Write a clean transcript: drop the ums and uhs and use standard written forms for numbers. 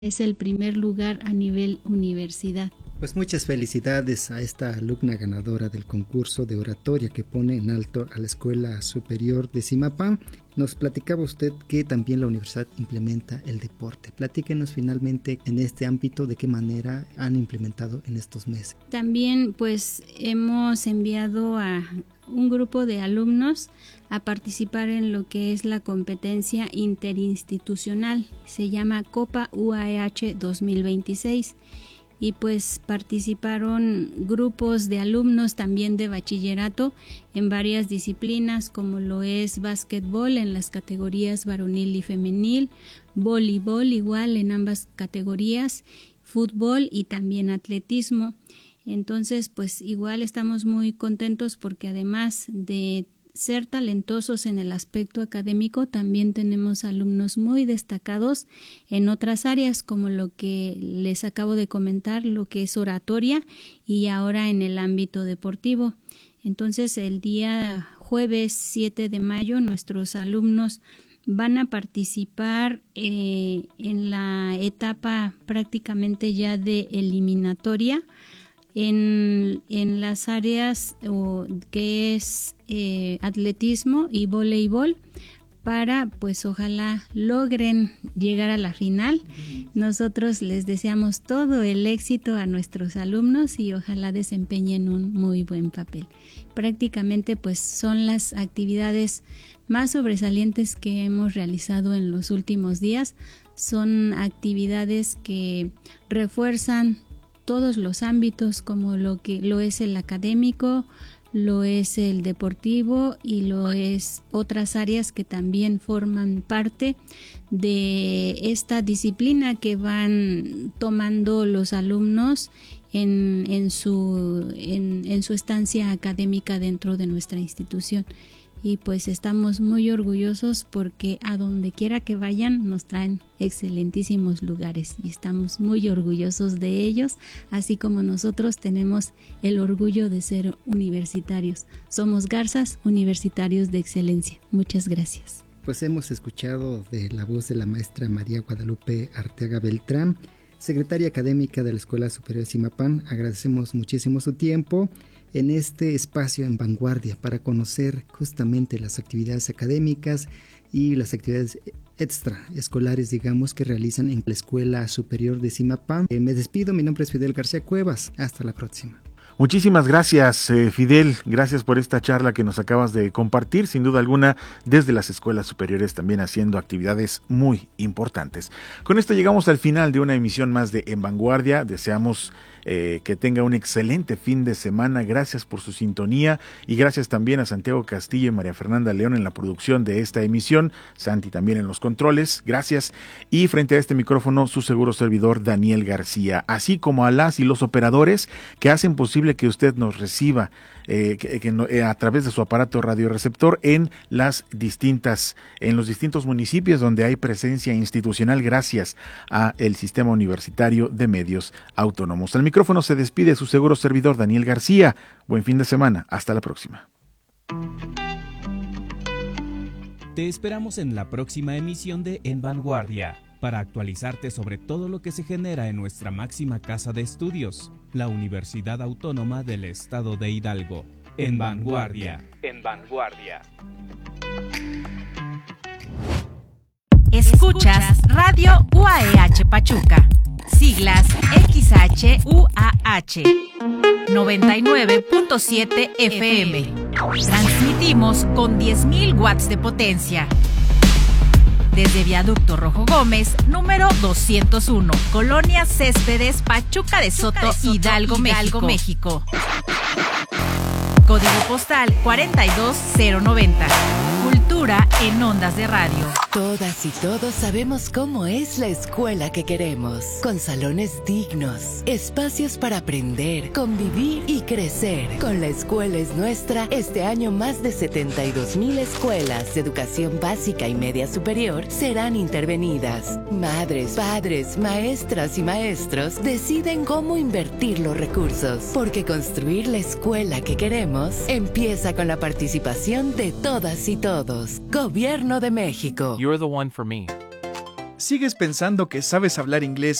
Es el primer lugar a nivel universidad. Pues muchas felicidades a esta alumna ganadora del concurso de oratoria que pone en alto a la Escuela Superior de Zimapán. Nos platicaba usted que también la universidad implementa el deporte. Platíquenos finalmente en este ámbito de qué manera han implementado en estos meses. También pues hemos enviado a un grupo de alumnos a participar en lo que es la competencia interinstitucional. Se llama Copa UAEH 2026. Y pues participaron grupos de alumnos también de bachillerato en varias disciplinas, como lo es básquetbol en las categorías varonil y femenil, voleibol igual en ambas categorías, fútbol y también atletismo. Entonces pues igual estamos muy contentos porque además de ser talentosos en el aspecto académico, también tenemos alumnos muy destacados en otras áreas, como lo que les acabo de comentar, lo que es oratoria, y ahora en el ámbito deportivo. Entonces, el día jueves 7 de mayo, nuestros alumnos van a participar en la etapa prácticamente ya de eliminatoria, en las áreas que es atletismo y voleibol, para pues ojalá logren llegar a la final. Nosotros les deseamos todo el éxito a nuestros alumnos y ojalá desempeñen un muy buen papel. Prácticamente pues son las actividades más sobresalientes que hemos realizado en los últimos días. Son actividades que refuerzan todos los ámbitos, como lo es el académico, lo es el deportivo y lo es otras áreas que también forman parte de esta disciplina que van tomando los alumnos en su estancia académica dentro de nuestra institución. Y pues estamos muy orgullosos porque a donde quiera que vayan nos traen excelentísimos lugares y estamos muy orgullosos de ellos, así como nosotros tenemos el orgullo de ser universitarios. Somos Garzas, universitarios de excelencia. Muchas gracias. Pues hemos escuchado de la voz de la maestra María Guadalupe Arteaga Beltrán, secretaria académica de la Escuela Superior de Zimapán. Agradecemos muchísimo su tiempo en este espacio en vanguardia para conocer justamente las actividades académicas y las actividades extraescolares, digamos, que realizan en la Escuela Superior de Zimapán. Me despido, mi nombre es Fidel García Cuevas, hasta la próxima. Muchísimas gracias, Fidel, gracias por esta charla que nos acabas de compartir, sin duda alguna, desde las escuelas superiores también haciendo actividades muy importantes. Con esto llegamos al final de una emisión más de En Vanguardia. Deseamos que tenga un excelente fin de semana. Gracias por su sintonía y gracias también a Santiago Castillo y María Fernanda León en la producción de esta emisión, Santi también en los controles, gracias. Y frente a este micrófono, su seguro servidor Daniel García, así como a las y los operadores que hacen posible que usted nos reciba a través de su aparato radioreceptor en los distintos municipios donde hay presencia institucional, gracias a el Sistema Universitario de Medios Autónomos. Al micrófono se despide su seguro servidor Daniel García. Buen fin de semana. Hasta la próxima. Te esperamos en la próxima emisión de En Vanguardia, para actualizarte sobre todo lo que se genera en nuestra máxima casa de estudios, la Universidad Autónoma del Estado de Hidalgo. En Vanguardia. En Vanguardia. Escuchas Radio UAEH Pachuca. Siglas XHUAH 99.7 FM. Transmitimos con 10.000 watts de potencia. Desde Viaducto Rojo Gómez, número 201, Colonia Céspedes, Pachuca de Soto, Hidalgo, México. Código postal 42090. Cultura en ondas de radio. Todas y todos sabemos cómo es la escuela que queremos, con salones dignos, espacios para aprender, convivir y crecer. Con La Escuela es Nuestra, este año más de 72,000 escuelas de educación básica y media superior serán intervenidas. Madres, padres, maestras y maestros deciden cómo invertir los recursos, porque construir la escuela que queremos empieza con la participación de todas y todos. Gobierno de México. You're the one for me. ¿Sigues pensando que sabes hablar inglés